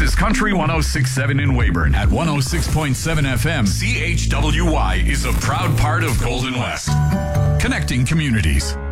is Country 106.7 in Weyburn. At 106.7 FM, CHWY is a proud part of Golden West. Connecting communities.